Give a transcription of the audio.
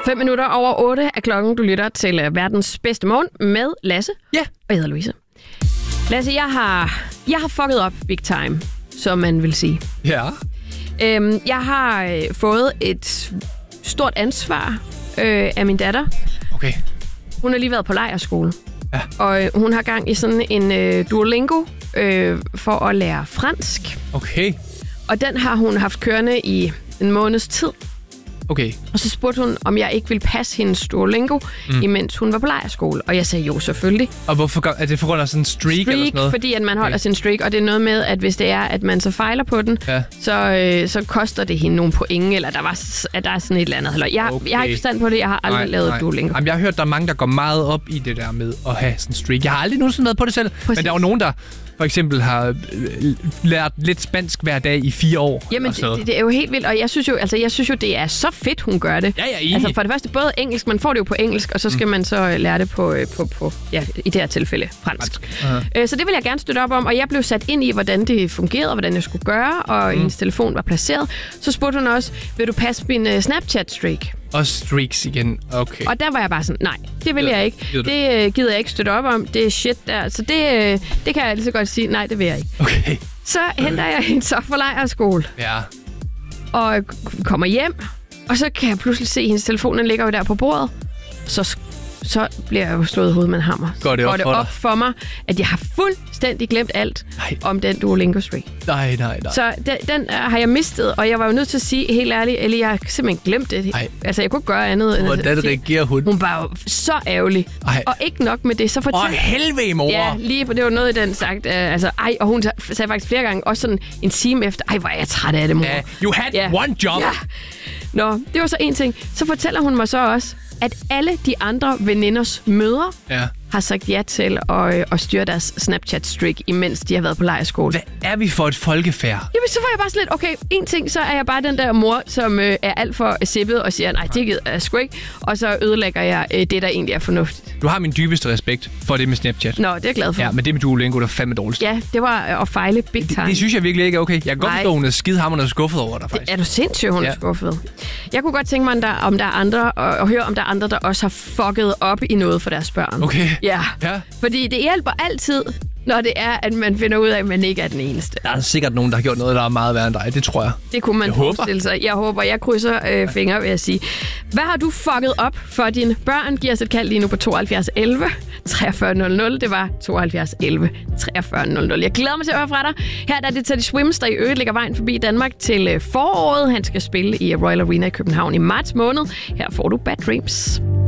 5 minutter over 8 er klokken. Du lytter til verdens bedste morgen med Lasse. Ja. Og jeg hedder Louise. Lasse, jeg har fucket op big time, som man vil sige. Ja. Jeg har fået et stort ansvar af min datter. Okay. Hun har lige været på lejrskole. Ja. Og hun har gang i sådan en Duolingo for at lære fransk. Okay. Og den har hun haft kørende i en måneds tid. Okay. Og så spurgte hun, om jeg ikke ville passe hendes Duolingo, imens hun var på lejrskole. Og jeg sagde jo, selvfølgelig. Og hvorfor er det for grund af sådan en streak eller sådan noget? Fordi at man holder sin streak, og det er noget med, at hvis det er, at man så fejler på den, så koster det hende nogle point, eller der er sådan et eller andet. Jeg har ikke forstand på det, jeg har aldrig lavet Duolingo. Jamen, jeg har hørt, der er mange, der går meget op i det der med at have sådan en streak. Jeg har aldrig nogensinde været på det selv, men der er jo nogen, der for eksempel har lært lidt spansk hver dag i 4 år. Jamen, det er jo helt vildt, og jeg synes jo, det er så fedt, hun gør det. Ja, jeg er enig. Altså for det første, både engelsk, man får det jo på engelsk, og så skal man så lære det på i det her tilfælde, fransk. Så det vil jeg gerne støtte op om, og jeg blev sat ind i, hvordan det fungerede, og hvordan jeg skulle gøre, og hendes telefon var placeret. Så spurgte hun også, vil du passe min Snapchat-streak? Og streaks igen, okay. Og der var jeg bare sådan, nej, det vil jeg ikke. Det gider jeg ikke støtte op om, det er shit der. Så det kan jeg lige så godt sige, nej, det vil jeg ikke. Okay. Så henter jeg hende så fra lejrskole. Ja. Og kommer hjem, og så kan jeg pludselig se, at hendes telefon den ligger jo der på bordet. Så bliver jeg jo slået i hovedet med en hammer. Går det op for mig, at jeg har fuldstændig glemt alt om den Duolingo streak. Nej. Så den har jeg mistet, og jeg var jo nødt til at sige helt ærligt, eller jeg har simpelthen glemt det. Altså, jeg kunne gøre andet. Hvordan reagerer hun? Hun var jo så ærgerlig. Og ikke nok med det, så fortalte... helvede, mor! Ja, lige på det var noget i den sagt. Og hun sagde faktisk flere gange, også sådan en time efter, hvor er jeg træt af det, mor. You had one job! Ja. Nå, det var så en ting. Så fortæller hun mig så også, at alle de andre veninders mødre har sagt ja til at styre deres Snapchat-streak, imens de har været på lejrskole. Hvad er vi for et folkefærd? Jamen, så var jeg bare sådan lidt, okay, en ting, så er jeg bare den der mor, som er alt for sippet og siger, nej, det gider jeg sgu ikke, og så ødelægger jeg det, der egentlig er fornuftigt. Du har min dybeste respekt for det med Snapchat. Nå, det er jeg glad for. Ja, men det med Duolingo, der er fandme dårligt. Ja, det var at fejle big time. Det synes jeg virkelig ikke er okay. Jeg kan godt forstå, hun er skidehammerende skuffet over dig, faktisk. Er du sindssygt, hun er skuffet? Jeg kunne godt tænke mig, om der er andre, og høre, om der er andre, der også har fucket op i noget for deres børn. Okay. Ja. Fordi det hjælper altid, når det er, at man finder ud af, at man ikke er den eneste. Der er sikkert nogen, der har gjort noget, der er meget værre end dig. Det tror jeg. Det kunne man forestille sig. Jeg krydser fingre, vil jeg sige. Hvad har du fucket op for dine børn? Giv os et kald lige nu på 72 11 43 00. Det var 72 11 43 00. Jeg glæder mig til at høre fra dig. Her er det Teddy Swims, der i øvrigt ligger vejen forbi Danmark til foråret. Han skal spille i Royal Arena i København i marts måned. Her får du Bad Dreams.